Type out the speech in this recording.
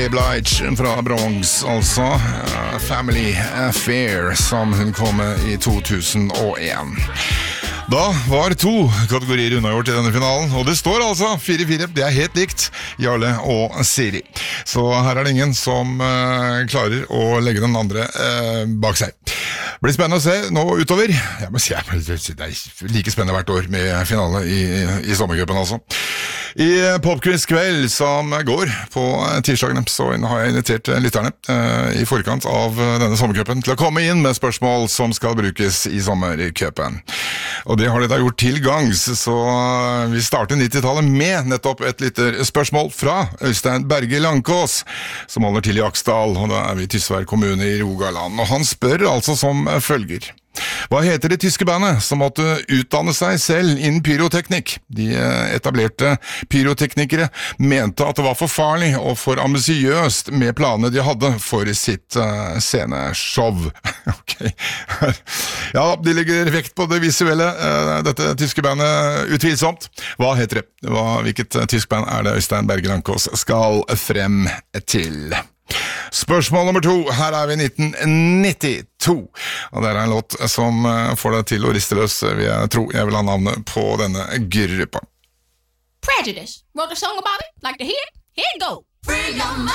Blige fra Bronx, altså Family Affair, som hun kom med i 2001. Da var 2 kategorier unnagjort i denne finalen, og det står altså 4-4, det er helt likt Jarle og Siri. Så her er det ingen som klarer å legge den andre bak seg. Det blir spennende å se nå utover. Jeg må si, det er like spennende hvert år med finale i sommercupen altså. I Popquiz kveld som går på tirsdagene, så har jeg invitert lytterne i forkant av denne sommercupen til å komme inn med spørsmål som skal brukes i sommercupen. Og det har de da gjort til gangs, så vi starter 90-tallet med nettopp et lite spørsmål fra Øystein Berge Langkås, som holder til i Aksdal, og da er vi i Tysvær kommune i Rogaland. Og han spør altså som følger. Hva heter det tyske bandet som måtte utdanne seg selv innen pyroteknikk? De etablerte pyroteknikere mente at det var for farlig og for ambisiøst med planene de hadde for sitt sceneshow. Ok. Ja, de legger vekt på det visuelle, dette tyske bandet utvilsomt. Hva heter det? Hvilket tysk band er det Øystein Berge Langkås skal frem til? Spørsmål nummer 2, her er vi i 1992, og det er en låt som får deg til å riste løs, jeg vil ha navnet på denne gruppa. Prejudice, wrote a song about it, like the hit, here it go.